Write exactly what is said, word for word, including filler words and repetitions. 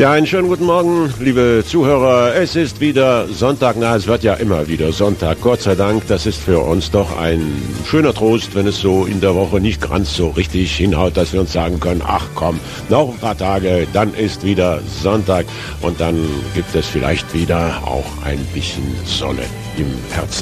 Ja, einen schönen guten Morgen, liebe Zuhörer. Es ist wieder Sonntag, na, es wird ja immer wieder Sonntag. Gott sei Dank, das ist für uns doch ein schöner Trost, wenn es so in der Woche nicht ganz so richtig hinhaut, dass wir uns sagen können, ach komm, noch ein paar Tage, dann ist wieder Sonntag und dann gibt es vielleicht wieder auch ein bisschen Sonne im Herzen.